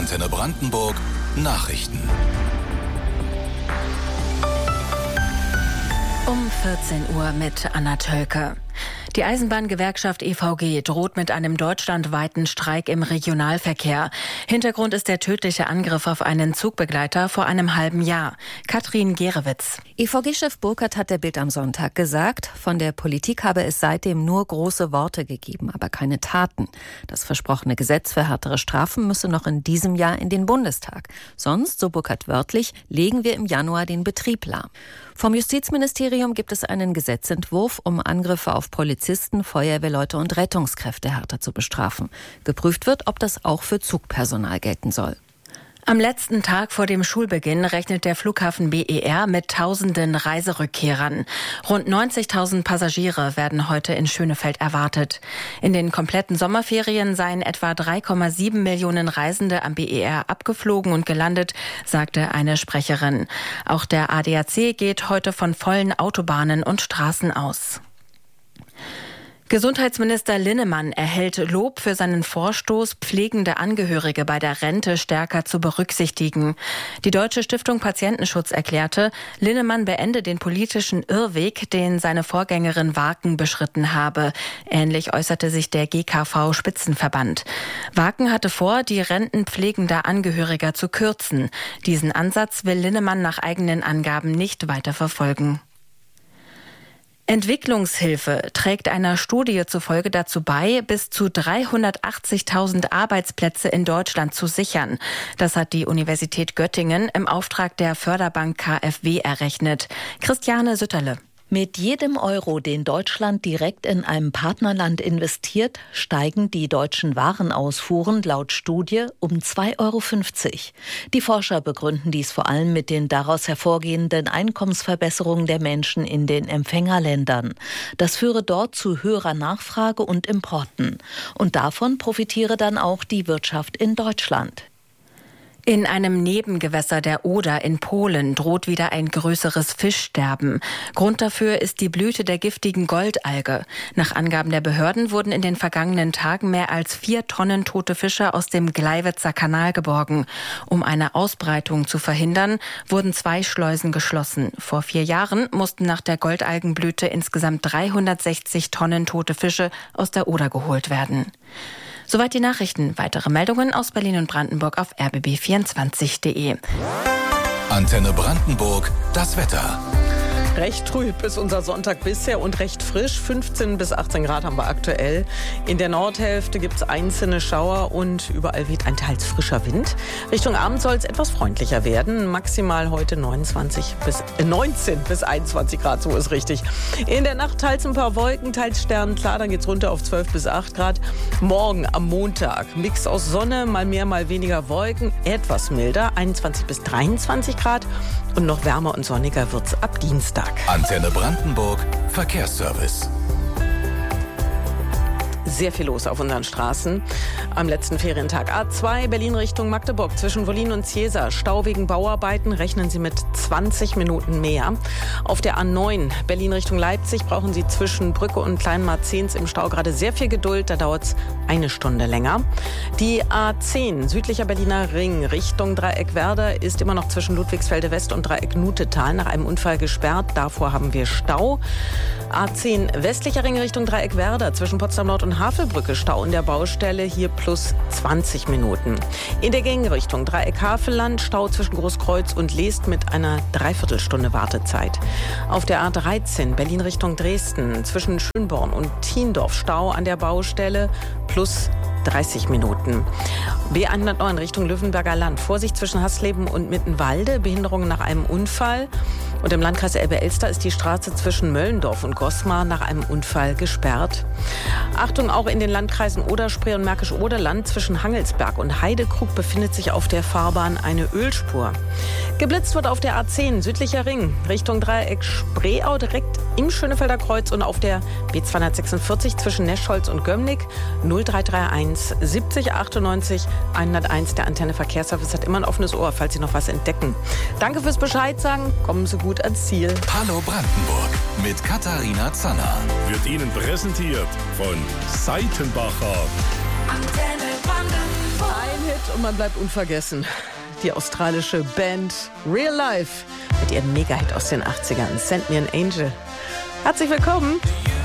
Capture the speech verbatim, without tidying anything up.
Antenne Brandenburg Nachrichten. Um vierzehn Uhr mit Anna Tölke. Die Eisenbahngewerkschaft E V G droht mit einem deutschlandweiten Streik im Regionalverkehr. Hintergrund ist der tödliche Angriff auf einen Zugbegleiter vor einem halben Jahr. Katrin Gerewitz. E V G-Chef Burkhardt hat der Bild am Sonntag gesagt, von der Politik habe es seitdem nur große Worte gegeben, aber keine Taten. Das versprochene Gesetz für härtere Strafen müsse noch in diesem Jahr in den Bundestag. Sonst, so Burkhardt wörtlich, legen wir im Januar den Betrieb lahm. Vom Justizministerium gibt es einen Gesetzentwurf, um Angriffe auf Polizisten, Feuerwehrleute und Rettungskräfte härter zu bestrafen. Geprüft wird, ob das auch für Zugpersonal gelten soll. Am letzten Tag vor dem Schulbeginn rechnet der Flughafen B E R mit tausenden Reiserückkehrern. Rund neunzigtausend Passagiere werden heute in Schönefeld erwartet. In den kompletten Sommerferien seien etwa drei Komma sieben Millionen Reisende am B E R abgeflogen und gelandet, sagte eine Sprecherin. Auch der A D A C geht heute von vollen Autobahnen und Straßen aus. Gesundheitsminister Linnemann erhält Lob für seinen Vorstoß, pflegende Angehörige bei der Rente stärker zu berücksichtigen. Die Deutsche Stiftung Patientenschutz erklärte, Linnemann beende den politischen Irrweg, den seine Vorgängerin Waken beschritten habe. Ähnlich äußerte sich der G K V-Spitzenverband. Waken hatte vor, die Renten pflegender Angehöriger zu kürzen. Diesen Ansatz will Linnemann nach eigenen Angaben nicht weiter verfolgen. Entwicklungshilfe trägt einer Studie zufolge dazu bei, bis zu dreihundertachtzigtausend Arbeitsplätze in Deutschland zu sichern. Das hat die Universität Göttingen im Auftrag der Förderbank K f W errechnet. Christiane Sütterle. Mit jedem Euro, den Deutschland direkt in einem Partnerland investiert, steigen die deutschen Warenausfuhren laut Studie um zwei Euro fünfzig. Die Forscher begründen dies vor allem mit den daraus hervorgehenden Einkommensverbesserungen der Menschen in den Empfängerländern. Das führe dort zu höherer Nachfrage und Importen. Und davon profitiere dann auch die Wirtschaft in Deutschland. In einem Nebengewässer der Oder in Polen droht wieder ein größeres Fischsterben. Grund dafür ist die Blüte der giftigen Goldalge. Nach Angaben der Behörden wurden in den vergangenen Tagen mehr als vier Tonnen tote Fische aus dem Gleiwitzer Kanal geborgen. Um eine Ausbreitung zu verhindern, wurden zwei Schleusen geschlossen. Vor vier Jahren mussten nach der Goldalgenblüte insgesamt dreihundertsechzig Tonnen tote Fische aus der Oder geholt werden. Soweit die Nachrichten. Weitere Meldungen aus Berlin und Brandenburg auf r b b vierundzwanzig punkt d e. Antenne Brandenburg, das Wetter. Recht trüb ist unser Sonntag bisher und recht frisch. fünfzehn bis achtzehn Grad haben wir aktuell. In der Nordhälfte gibt es einzelne Schauer und überall weht ein teils frischer Wind. Richtung Abend soll es etwas freundlicher werden. Maximal heute neunundzwanzig bis, äh, neunzehn bis einundzwanzig Grad, so ist richtig. In der Nacht teils ein paar Wolken, teils sternenklar, dann geht es runter auf zwölf bis acht Grad. Morgen am Montag Mix aus Sonne, mal mehr, mal weniger Wolken, etwas milder, einundzwanzig bis dreiundzwanzig Grad. Und noch wärmer und sonniger wird's ab Dienstag. Antenne Brandenburg, Verkehrsservice. Sehr viel los auf unseren Straßen. Am letzten Ferientag A zwei, Berlin Richtung Magdeburg, zwischen Wollin und Ziesa. Stau wegen Bauarbeiten, rechnen Sie mit zwanzig Minuten mehr. Auf der A neun, Berlin Richtung Leipzig, brauchen Sie zwischen Brücke und Kleinmarzens im Stau gerade sehr viel Geduld. Da dauert es eine Stunde länger. Die A zehn, südlicher Berliner Ring, Richtung Dreieckwerder, ist immer noch zwischen Ludwigsfelde West und Dreieck Nutetal nach einem Unfall gesperrt. Davor haben wir Stau. A zehn, westlicher Ring Richtung Dreieckwerder, zwischen Potsdam Nord und Havelbrücke, Stau in der Baustelle, hier plus zwanzig Minuten. In der Gegenrichtung Dreieck-Havelland, Stau zwischen Großkreuz und Leest mit einer Dreiviertelstunde Wartezeit. Auf der A dreizehn, Berlin Richtung Dresden, zwischen Schönborn und Thiendorf, Stau an der Baustelle, plus dreißig Minuten. B hundertneun Richtung Löwenberger Land. Vorsicht zwischen Hasleben und Mittenwalde. Behinderungen nach einem Unfall. Und im Landkreis Elbe-Elster ist die Straße zwischen Möllendorf und Gosmar nach einem Unfall gesperrt. Achtung, auch in den Landkreisen Oder-Spree und Märkisch-Oderland zwischen Hangelsberg und Heidekrug befindet sich auf der Fahrbahn eine Ölspur. Geblitzt wird auf der A zehn, südlicher Ring, Richtung Dreieck Spreeau, direkt im Schönefelder Kreuz und auf der B zweihundertsechsundvierzig zwischen Neschholz und Gömmnig. null drei drei eins siebzig achtundneunzig hunderteins. Der Antenne Verkehrsservice hat immer ein offenes Ohr, falls Sie noch was entdecken. Danke fürs Bescheid sagen. Kommen Sie gut ans Ziel. Hallo Brandenburg mit Katharina Zanner. Wird Ihnen präsentiert von Seitenbacher. Antenne Brandenburg. Ein Hit und man bleibt unvergessen. Die australische Band Real Life mit ihrem Mega-Hit aus den achtzigern, Send Me an Angel. Herzlich willkommen.